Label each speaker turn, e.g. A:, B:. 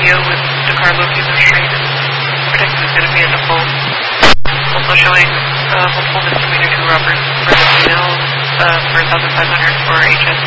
A: video with DeCarlo Fuser Street and Protect is going to be in the full. Also showing multiple misdemeanor 2 robbers for the bill for $1,500 for HS